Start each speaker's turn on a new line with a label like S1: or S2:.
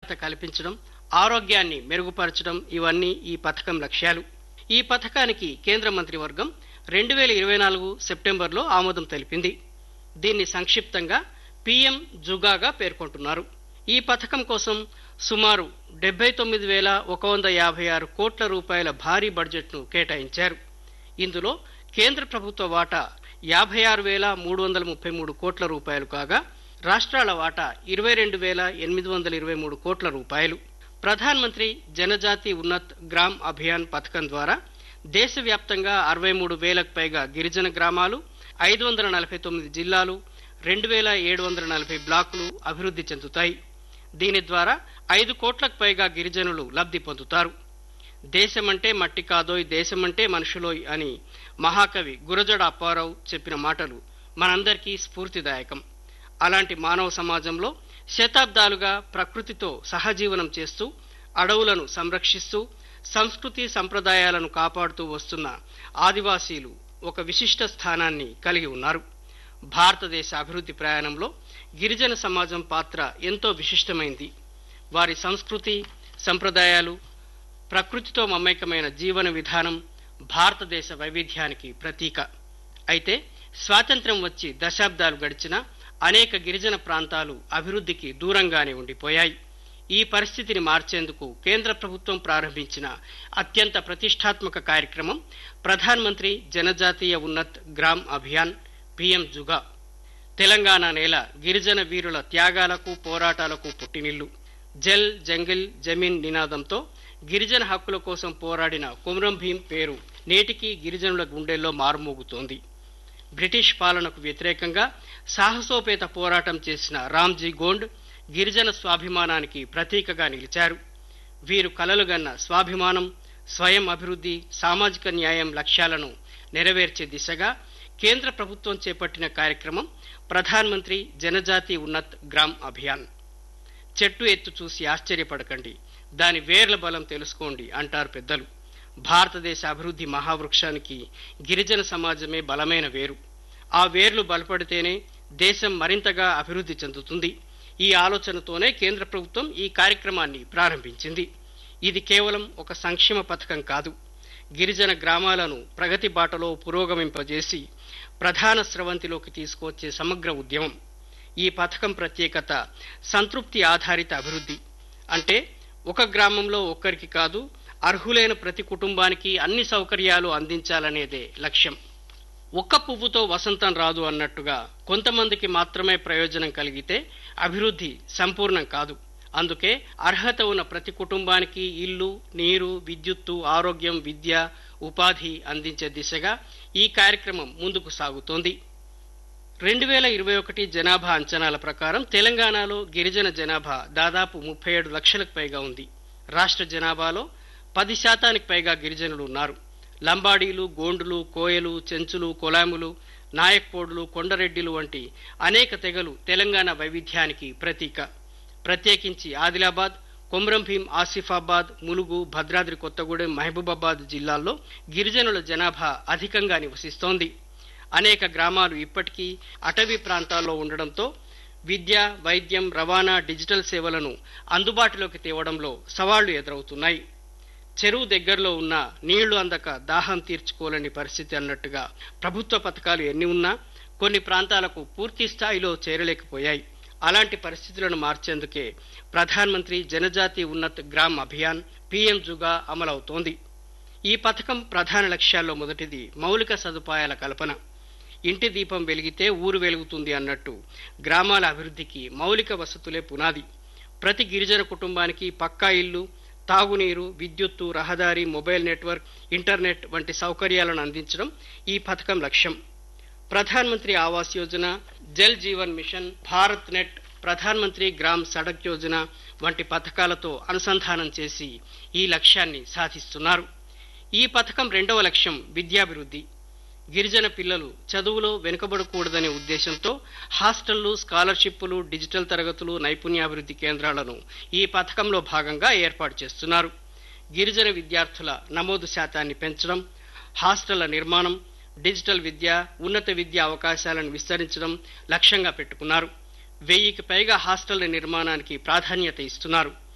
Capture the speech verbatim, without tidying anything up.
S1: కల్పించడం, ఆరోగ్యాన్ని మెరుగుపరచడం ఇవన్నీ ఈ పథకం లక్ష్యాలు. ఈ పథకానికి కేంద్ర మంత్రివర్గం రెండు వేల ఇరవై నాలుగు సెప్టెంబర్లో ఆమోదం తెలిపింది. దీన్ని సంక్షిప్తంగా పీఎం జుగాగా పేర్కొంటున్నారు. ఈ పథకం కోసం సుమారు డెబ్బై తొమ్మిది వేల ఒక వంద యాభై ఆరు కోట్ల రూపాయల భారీ బడ్జెట్ను కేటాయించారు. ఇందులో కేంద్ర ప్రభుత్వ వాటా యాభై ఆరు వేల మూడు వందల ముప్పై మూడు కోట్ల రూపాయలు కాగా రాష్ట్రాల వాటా ఇరవై రెండు వేల ఎనిమిది వందల ఇరవై మూడు కోట్ల రూపాయలు. ప్రధాన్ మంత్రి జనజాతి ఉన్నత్ గ్రామ్ అభియాన్ పథకం ద్వారా దేశవ్యాప్తంగా అరవై మూడు వేలకు పైగా గిరిజన గ్రామాలు, ఐదు వందల నలభై తొమ్మిది జిల్లాలు, రెండు వేల ఏడు వందల నలభై బ్లాకులు అభివృద్ధి చెందుతాయి. దీని ద్వారా ఐదు కోట్లకు పైగా గిరిజనులు లబ్ధి పొందుతారు. దేశమంటే మట్టి కాదోయ్, దేశమంటే మనుషులోయ్ అని మహాకవి గురజాడ అప్పారావు చెప్పిన మాటలు మనందరికీ స్ఫూర్తిదాయకం. అలాంటి మానవ సమాజంలో శతాబ్దాలుగా ప్రకృతితో సహజీవనం చేస్తూ అడవులను సంరక్షిస్తూ సంస్కృతి సంప్రదాయాలను కాపాడుతూ వస్తున్న ఆదివాసీలు ఒక విశిష్ట స్థానాన్ని కలిగి ఉన్నారు. భారతదేశ అభివృద్ధి ప్రయాణంలో గిరిజన సమాజం పాత్ర ఎంతో విశిష్టమైంది. వారి సంస్కృతి సంప్రదాయాలు, ప్రకృతితో మమేకమైన జీవన విధానం భారతదేశ వైవిధ్యానికి ప్రతీక. అయితే స్వాతంత్ర్యం వచ్చి దశాబ్దాలు గడిచినా అనేక గిరిజన ప్రాంతాలు అభివృద్ధికి దూరంగానే ఉండిపోయాయి. ఈ పరిస్థితిని మార్చేందుకు కేంద్ర ప్రభుత్వం ప్రారంభించిన అత్యంత ప్రతిష్టాత్మక కార్యక్రమం ప్రధాన్ మంత్రి జనజాతీయ ఉన్నత్ గ్రామ్ అభియాన్ పీఎం జుగా. తెలంగాణ నేల గిరిజన వీరుల త్యాగాలకు పోరాటాలకు పుట్టినిల్లు. జల్ జంగిల్ జమీన్ నినాదంతో గిరిజన హక్కుల కోసం పోరాడిన కొమరం భీం పేరు నేటికీ గిరిజనుల గుండెల్లో మారుమోగుతోంది. బ్రిటిష్ పాలనకు వ్యతిరేకంగా సాహసోపేత పోరాటం చేసిన రామ్జీ గోండ్ గిరిజన స్వాభిమానానికి ప్రతీకగా నిలిచారు. వీరు కలలుగన్న స్వాభిమానం, స్వయం అభివృద్ధి, సామాజిక న్యాయం లక్ష్యాలను నెరవేర్చే దిశగా కేంద్ర ప్రభుత్వం చేపట్టిన కార్యక్రమం ప్రధాన్ మంత్రి జనజాతి ఉన్నత్ గ్రామ్ అభియాన్. చెట్టు ఎత్తు చూసి ఆశ్చర్యపడకండి, దాని వేర్ల బలం తెలుసుకోండి అంటారు పెద్దలు. భారతదేశ అభివృద్ధి మహావృక్షానికి గిరిజన సమాజమే బలమైన వేరు. ఆ వేర్లు బలపడితేనే దేశం మరింతగా అభివృద్ధి చెందుతుంది. ఈ ఆలోచనతోనే కేంద్ర ప్రభుత్వం ఈ కార్యక్రమాన్ని ప్రారంభించింది. ఇది కేవలం ఒక సంక్షేమ పథకం కాదు, గిరిజన గ్రామాలను ప్రగతి బాటలో పురోగమింపజేసి ప్రధాన స్రవంతిలోకి తీసుకువచ్చే సమగ్ర ఉద్యమం. ఈ పథకం ప్రత్యేకత సంతృప్తి ఆధారిత అభివృద్ధి. అంటే ఒక గ్రామంలో ఒక్కరికి కాదు, అర్హులైన ప్రతి కుటుంబానికి అన్ని సౌకర్యాలు అందించాలనేదే లక్ష్యం. ఒక్క పువ్వుతో వసంతం రాదు అన్నట్టుగా కొంతమందికి మాత్రమే ప్రయోజనం కలిగితే అభివృద్ధి సంపూర్ణం కాదు. అందుకే అర్హత ఉన్న ప్రతి కుటుంబానికి ఇల్లు, నీరు, విద్యుత్తు, ఆరోగ్యం, విద్య, ఉపాధి అందించే దిశగా ఈ కార్యక్రమం ముందుకు సాగుతోంది. రెండు వేల ఇరవై ఒకటి జనాభా అంచనాల ప్రకారం తెలంగాణలో గిరిజన జనాభా దాదాపు ముప్పై ఏడు లక్షలకు పైగా ఉంది. రాష్ట్ర జనాభాలో పది శాతానికి పైగా గిరిజనులు ఉన్నారు. లంబాడీలు, గోండులు, కోయలు, చెంచులు, కొలాములు, నాయక్పోడులు, కొండరెడ్డిలు వంటి అనేక తెగలు తెలంగాణ వైవిధ్యానికి ప్రతీక. ప్రత్యేకించి ఆదిలాబాద్, కొమరం భీం, ఆసిఫాబాద్, ములుగు, భద్రాద్రి కొత్తగూడెం, మహబూబాబాద్ జిల్లాల్లో గిరిజనుల జనాభా అధికంగా నివసిస్తోంది. అనేక గ్రామాలు ఇప్పటికీ అటవీ ప్రాంతాల్లో ఉండడంతో విద్య, వైద్యం, రవాణా, డిజిటల్ సేవలను అందుబాటులోకి తేవడంలో సవాళ్లు ఎదురవుతున్నాయి. చెరువు దగ్గరలో ఉన్న నీళ్లు అందక దాహం తీర్చుకోలేని పరిస్థితి అన్నట్టుగా ప్రభుత్వ పథకాలు ఎన్ని ఉన్నా కొన్ని ప్రాంతాలకు పూర్తి స్థాయిలో చేరలేకపోయాయి. అలాంటి పరిస్థితులను మార్చేందుకే ప్రధాన్ మంత్రి జనజాతి ఉన్నత్ గ్రామ్ అభియాన్ పీఎం జుగా అమలవుతోంది. ఈ పథకం ప్రధాన లక్ష్యాల్లో మొదటిది మౌలిక సదుపాయాల కల్పన. ఇంటి దీపం వెలిగితే ఊరు వెలుగుతుంది అన్నట్టు గ్రామాల అభివృద్ధికి మౌలిక వసతులే పునాది. ప్రతి గిరిజన కుటుంబానికి పక్కా ఇల్లు, తాగునీరు, విద్యుత్తు, రహదారి, మొబైల్ నెట్వర్క్, ఇంటర్నెట్ వంటి సౌకర్యాలను అందించడం ఈ పథకం లక్ష్యం. Pradhan Mantri Awas Yojana, Jal Jeevan machine, Bharat net, Pradhan Mantri gram Sadak Yojana వంటి పథకాలతో అనుసంధానం చేసి ఈ లక్ష్యాన్ని సాధిస్తున్నారు. ఈ పథకం రెండవ లక్ష్యం విద్యాభివృద్ధి. గిరిజన పిల్లలు చదువులో వెనుకబడకూడదనే ఉద్దేశంతో హాస్టళ్లు, స్కాలర్షిప్లు, డిజిటల్ తరగతులు, నైపుణ్యాభివృద్ధి కేంద్రాలను ఈ పథకంలో భాగంగా ఏర్పాటు చేస్తున్నారు. గిరిజన విద్యార్థుల నమోదు శాతాన్ని పెంచడం, హాస్టళ్ల నిర్మాణం, డిజిటల్ విద్య, ఉన్నత విద్యా అవకాశాలను విస్తరించడం లక్ష్యంగా పెట్టుకున్నారు. వెయ్యికి పైగా హాస్టళ్ల నిర్మాణానికి ప్రాధాన్యత ఇస్తున్నారు.